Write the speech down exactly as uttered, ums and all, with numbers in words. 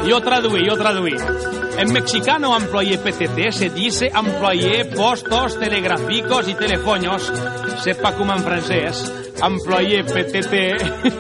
Yo traduí, yo traduí. En mexicano employé P T T se dice employé postos telegráficos y telefoños. Sepa como en francés. Employé P T T